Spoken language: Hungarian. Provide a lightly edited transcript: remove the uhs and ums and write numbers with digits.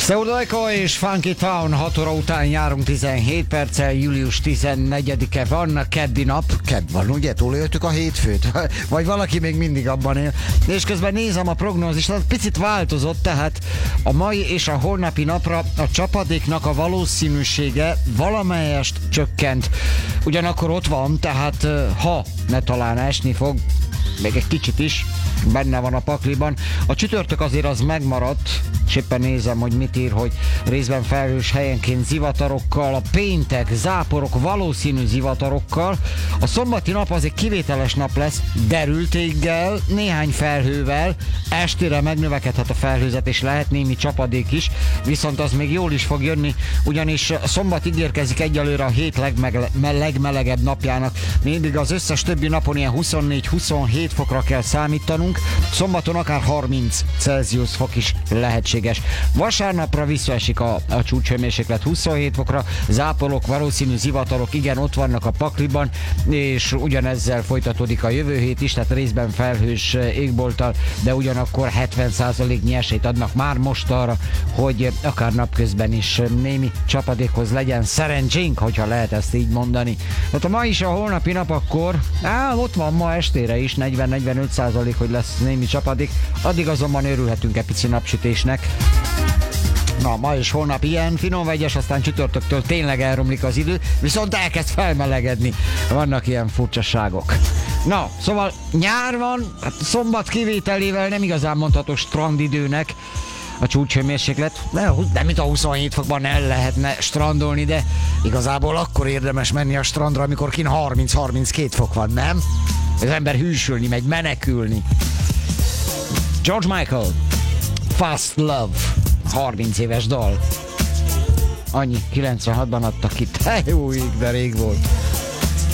Pseudojko és Funky Town 6 óra után járunk 17 perccel, július 14-e van, keddi nap. Kedd van, ugye? Túléltük a hétfőt? Vagy valaki még mindig abban él. És közben nézem a prognózist, picit változott, tehát a mai és a holnapi napra a csapadéknak a valószínűsége valamelyest csökkent. Ugyanakkor ott van, tehát ha ne talán esni fog, még egy kicsit is, benne van a pakliban. A csütörtök azért az megmaradt, és éppen nézem, hogy mit ír, hogy részben felhős, helyenként zivatarokkal, a péntek, záporok, valószínű zivatarokkal. A szombati nap az egy kivételes nap lesz, derült éggel, néhány felhővel, estére megnövekedhet a felhőzet, és lehet némi csapadék is, viszont az még jól is fog jönni, ugyanis a szombat ígérkezik egyelőre a hét legmelegebb napjának. Mindig az összes többi napon ilyen 24-27 fokra kell számítanunk, szombaton akár 30 Celsius fok is lehetséges. Vasárnapra visszaesik a csúcshőmérséklet 27 fokra, záporok, valószínű zivatarok, igen, ott vannak a pakliban, és ugyanezzel folytatódik a jövő hét is, tehát részben felhős égbolttal, de ugyanakkor 70%-nyi esélyt adnak már most arra, hogy akár napközben is némi csapadékhoz legyen szerencsénk, hogyha lehet ezt így mondani. Hát a ma is a holnapi nap akkor, ott van ma estére is 40-45%, hogy lesz némi csapadék, addig azonban örülhetünk egy pici napsütésnek. Na, ma és holnap ilyen finom vegyes, aztán csütörtöktől tényleg elromlik az idő, viszont elkezd felmelegedni. Vannak ilyen furcsaságok. Na, szóval nyár van, hát szombat kivételével nem igazán mondható strandidőnek a csúcshőmérséklet. Nem mint a 27 fokban el lehetne strandolni, de igazából akkor érdemes menni a strandra, amikor kint 30-32 fok van, nem? Az ember hűsülni megy, menekülni. George Michael, Fast Love, 30 éves dal. Annyi, 96-ban adtak ki. Te jó ég, de rég volt.